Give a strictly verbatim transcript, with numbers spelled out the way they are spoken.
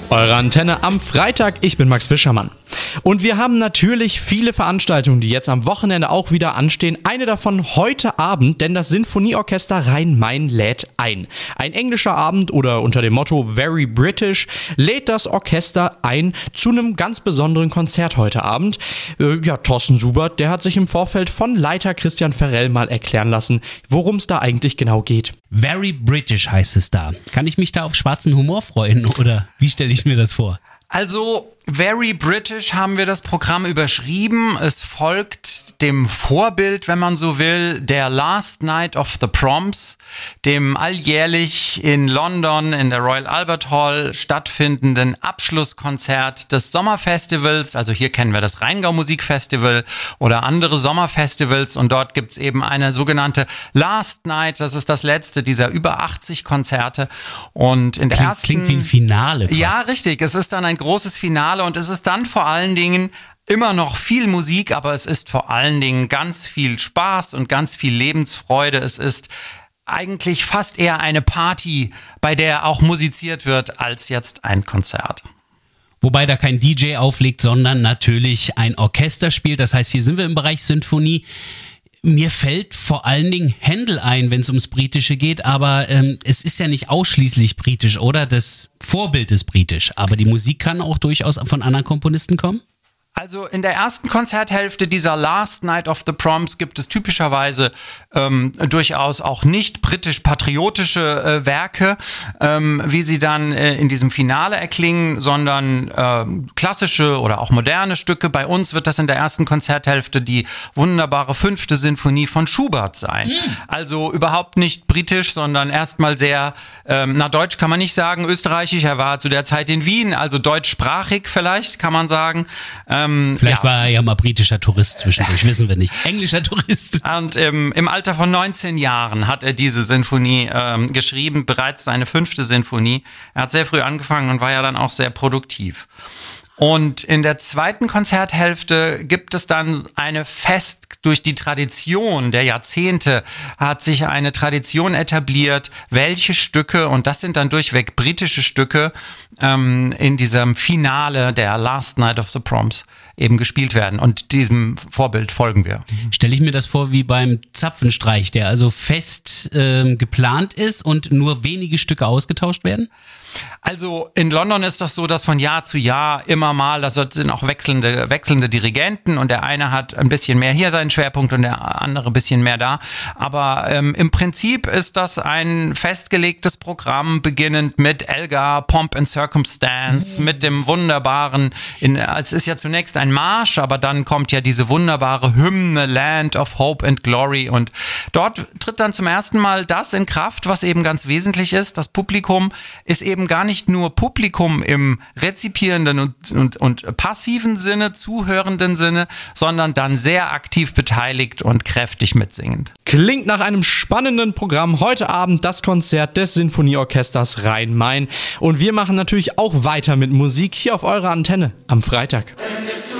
Eure Antenne am Freitag, ich bin Max Fischermann. Und wir haben natürlich viele Veranstaltungen, die jetzt am Wochenende auch wieder anstehen. Eine davon heute Abend, denn das Sinfonieorchester Rhein-Main lädt ein. Ein englischer Abend oder unter dem Motto Very British lädt das Orchester ein zu einem ganz besonderen Konzert heute Abend. Äh, ja, Thorsten Subert, der hat sich im Vorfeld von Leiter Christian Ferrell mal erklären lassen, worum es da eigentlich genau geht. Very British heißt es da. Kann ich mich da auf schwarzen Humor freuen oder wie stelle ich mir das vor? Also, Very British haben wir das Programm überschrieben. Es folgt dem Vorbild, wenn man so will, der Last Night of the Proms, dem alljährlich in London in der Royal Albert Hall stattfindenden Abschlusskonzert des Sommerfestivals. Also hier kennen wir das Rheingau Musikfestival oder andere Sommerfestivals und dort gibt's eben eine sogenannte Last Night. Das ist das letzte dieser über achtzig Konzerte. Und in der Klingt, ersten klingt wie ein Finale fast. Ja, richtig. Es ist dann ein großes Finale und es ist dann vor allen Dingen immer noch viel Musik, aber es ist vor allen Dingen ganz viel Spaß und ganz viel Lebensfreude. Es ist eigentlich fast eher eine Party, bei der auch musiziert wird, als jetzt ein Konzert. Wobei da kein D J auflegt, sondern natürlich ein Orchester spielt. Das heißt, hier sind wir im Bereich Sinfonie. Mir fällt vor allen Dingen Händel ein, wenn es ums Britische geht, aber ähm, es ist ja nicht ausschließlich britisch, oder? Das Vorbild ist britisch, aber die Musik kann auch durchaus von anderen Komponisten kommen? Also in der ersten Konzerthälfte dieser Last Night of the Proms gibt es typischerweise ähm, durchaus auch nicht britisch-patriotische äh, Werke, ähm, wie sie dann äh, in diesem Finale erklingen, sondern äh, klassische oder auch moderne Stücke. Bei uns wird das in der ersten Konzerthälfte die wunderbare fünfte Sinfonie von Schubert sein. Mhm. Also überhaupt nicht britisch, sondern erstmal sehr, ähm, na deutsch kann man nicht sagen, österreichisch. Er war zu der Zeit in Wien, also deutschsprachig vielleicht kann man sagen. Ähm, Vielleicht ja. war er ja mal britischer Tourist zwischendurch, wissen wir nicht. Englischer Tourist. Und ähm, im Alter von neunzehn Jahren hat er diese Sinfonie ähm, geschrieben, bereits seine fünfte Sinfonie. Er hat sehr früh angefangen und war ja dann auch sehr produktiv. Und in der zweiten Konzerthälfte gibt es dann eine Fest, durch die Tradition der Jahrzehnte hat sich eine Tradition etabliert, welche Stücke, und das sind dann durchweg britische Stücke, ähm, in diesem Finale der Last Night of the Proms eben gespielt werden. Und diesem Vorbild folgen wir. Stelle ich mir das vor wie beim Zapfenstreich, der also fest ähm, geplant ist und nur wenige Stücke ausgetauscht werden? Also in London ist das so, dass von Jahr zu Jahr immer mal, das sind auch wechselnde, wechselnde Dirigenten und der eine hat ein bisschen mehr hier seinen Schwerpunkt und der andere ein bisschen mehr da. Aber ähm, im Prinzip ist das ein festgelegtes Programm, beginnend mit Elgar, Pomp and Circumstance, mhm. mit dem wunderbaren, in, es ist ja zunächst ein Marsch, aber dann kommt ja diese wunderbare Hymne Land of Hope and Glory und dort tritt dann zum ersten Mal das in Kraft, was eben ganz wesentlich ist. Das Publikum ist eben gar nicht nur Publikum im rezipierenden und, und, und passiven Sinne, zuhörenden Sinne, sondern dann sehr aktiv beteiligt und kräftig mitsingend. Klingt nach einem spannenden Programm. Heute Abend das Konzert des Sinfonieorchesters Rhein-Main. Und wir machen natürlich auch weiter mit Musik hier auf eurer Antenne am Freitag.